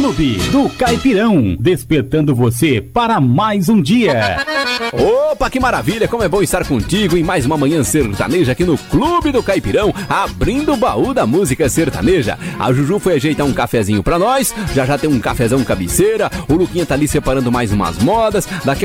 Clube do Caipirão, despertando você para mais um dia. Opa, que maravilha, como é bom estar contigo em mais uma manhã sertaneja aqui no Clube do Caipirão, abrindo o baú da música sertaneja. A Juju foi ajeitar um cafezinho pra nós, já tem um cafezão cabeceira, o Luquinha tá ali separando mais umas modas, daqui